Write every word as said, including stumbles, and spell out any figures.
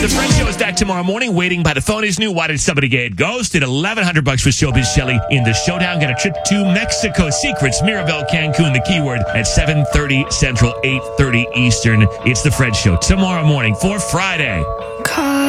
The Fred Show is back tomorrow morning. Waiting by the phone is new. Why did somebody get ghosted? eleven hundred bucks for Showbiz Shelley in the showdown. Get a trip to Mexico. Secrets, Mirabel, Cancun, the keyword at seven thirty Central, eight thirty Eastern. It's the Fred Show tomorrow morning for Friday.